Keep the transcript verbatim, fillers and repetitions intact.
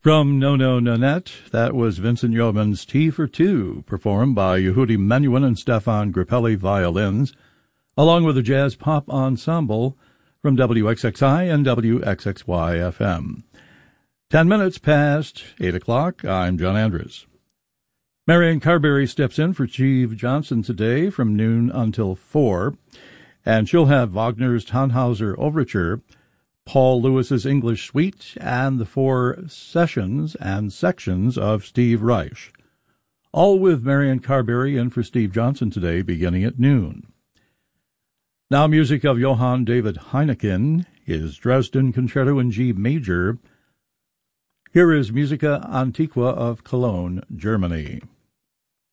From No No Nanette, that was Vincent Yeoman's Tea for Two, performed by Yehudi Menuhin and Stefan Grappelli violins, along with a jazz pop ensemble from W X X I and W X X Y F M. Ten minutes past eight o'clock, I'm John Andrews. Marion Carberry steps in for Steve Johnson today from noon until four, and she'll have Wagner's Tannhauser Overture, Paul Lewis's English Suite, and the four sessions and sections of Steve Reich. All with Marion Carberry in for Steve Johnson today, beginning at noon. Now music of Johann David Heineken, his Dresden Concerto in G Major. Here is Musica Antiqua of Cologne, Germany.